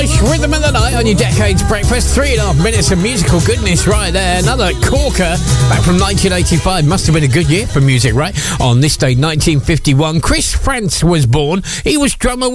Marsh, Rhythm of the Night on your Decades Breakfast. 3.5 minutes of musical goodness right there. Another corker back from 1985. Must have been a good year for music, right? On this day, 1951, Chris Frantz was born. He was drummer